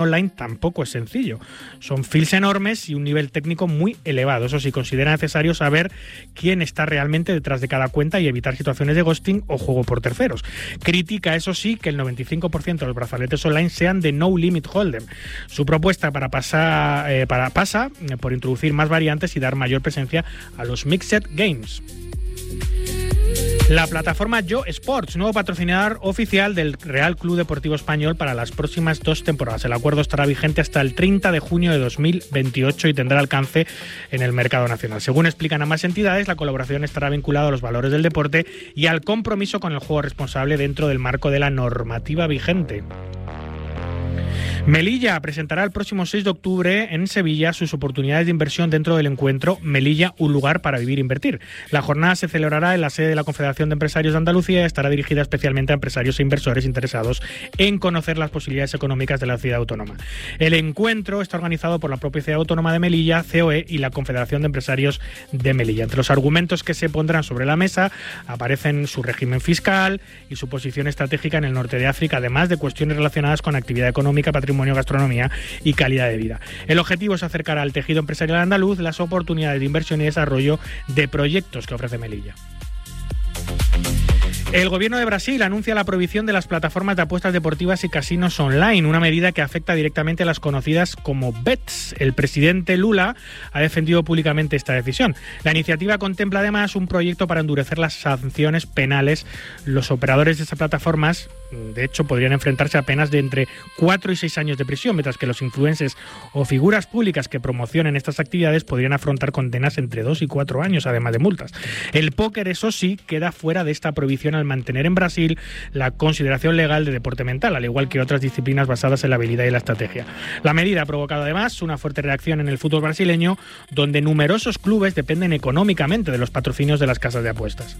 online tampoco es sencillo. Son files enormes y un nivel técnico muy elevado. Eso sí, considera necesario saber quién está realmente detrás de cada cuenta y evitar situaciones de ghosting o juego por terceros. Critica, eso sí, que el 95% de los brazaletes online sean de no limit hold'em. Su propuesta pasa por introducir más variantes y dar mayor presencia a los mixed games. La plataforma Yo Sports, nuevo patrocinador oficial del Real Club Deportivo Español para las próximas 2 temporadas. El acuerdo estará vigente hasta el 30 de junio de 2028 y tendrá alcance en el mercado nacional. Según explican ambas entidades, la colaboración estará vinculada a los valores del deporte y al compromiso con el juego responsable dentro del marco de la normativa vigente. Melilla presentará el próximo 6 de octubre en Sevilla sus oportunidades de inversión dentro del encuentro Melilla, un lugar para vivir e invertir. La jornada se celebrará en la sede de la Confederación de Empresarios de Andalucía y estará dirigida especialmente a empresarios e inversores interesados en conocer las posibilidades económicas de la ciudad autónoma. El encuentro está organizado por la propia ciudad autónoma de Melilla, COE y la Confederación de Empresarios de Melilla. Entre los argumentos que se pondrán sobre la mesa aparecen su régimen fiscal y su posición estratégica en el norte de África, además de cuestiones relacionadas con actividad económica, patrimonio, gastronomía y calidad de vida. El objetivo es acercar al tejido empresarial andaluz las oportunidades de inversión y desarrollo de proyectos que ofrece Melilla. El gobierno de Brasil anuncia la prohibición de las plataformas de apuestas deportivas y casinos online, una medida que afecta directamente a las conocidas como bets. El presidente Lula ha defendido públicamente esta decisión. La iniciativa contempla además un proyecto para endurecer las sanciones penales. Los operadores de esas plataformas, de hecho, podrían enfrentarse a penas de entre 4 y 6 años de prisión, mientras que los influencers o figuras públicas que promocionen estas actividades podrían afrontar condenas entre 2 y 4 años, además de multas. El póker, eso sí, queda fuera de esta prohibición al mantener en Brasil la consideración legal de deporte mental, al igual que otras disciplinas basadas en la habilidad y la estrategia. La medida ha provocado además una fuerte reacción en el fútbol brasileño, donde numerosos clubes dependen económicamente de los patrocinios de las casas de apuestas.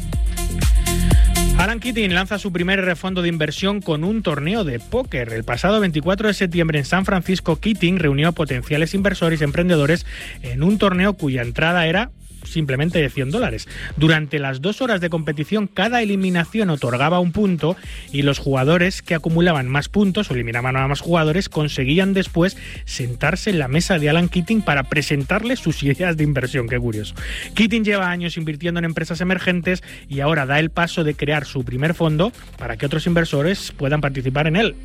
Alan Keating lanza su primer fondo de inversión con un torneo de póker. El pasado 24 de septiembre en San Francisco, Keating reunió a potenciales inversores y emprendedores en un torneo cuya entrada era simplemente de $100. Durante las 2 horas de competición, cada eliminación otorgaba un punto y los jugadores que acumulaban más puntos o eliminaban a más jugadores conseguían después sentarse en la mesa de Alan Keating para presentarle sus ideas de inversión. Qué curioso. Keating lleva años invirtiendo en empresas emergentes y ahora da el paso de crear su primer fondo para que otros inversores puedan participar en él.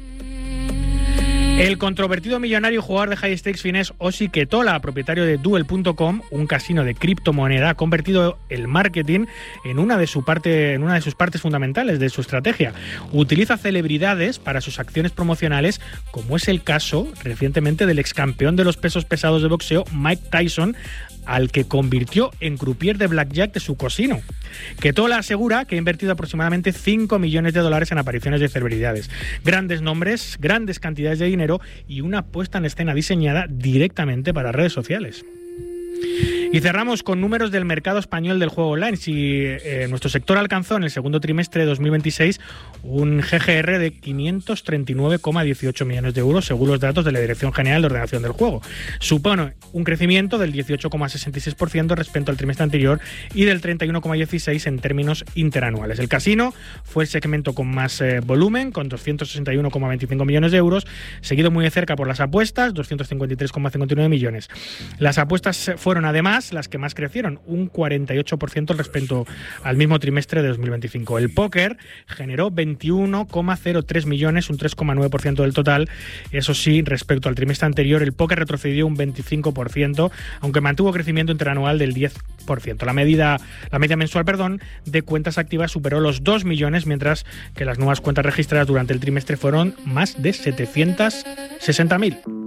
El controvertido millonario jugador de high stakes finés Ossi Ketola, propietario de Duel.com, un casino de criptomoneda, ha convertido el marketing en una de sus partes fundamentales de su estrategia. Utiliza celebridades para sus acciones promocionales, como es el caso recientemente del ex campeón de los pesos pesados de boxeo Mike Tyson, al que convirtió en croupier de blackjack de su casino. Ketola asegura que ha invertido aproximadamente $5 millones en apariciones de celebridades. Grandes nombres, grandes cantidades de dinero y una puesta en escena diseñada directamente para redes sociales. Y cerramos con números del mercado español del juego online. Si nuestro sector alcanzó en el segundo trimestre de 2026 un GGR de 539,18 millones de euros, según los datos de la Dirección General de Ordenación del Juego. Supone un crecimiento del 18,66% respecto al trimestre anterior y del 31,16% en términos interanuales. El casino fue el segmento con más volumen, con 261,25 millones de euros, seguido muy de cerca por las apuestas, 253,59 millones. Las apuestas fueron además las que más crecieron, un 48% respecto al mismo trimestre de 2025. El póker generó 21,03 millones, un 3,9% del total. Eso sí, respecto al trimestre anterior, el póker retrocedió un 25%, aunque mantuvo crecimiento interanual del 10%. La media mensual, de cuentas activas superó los 2 millones, mientras que las nuevas cuentas registradas durante el trimestre fueron más de 760.000.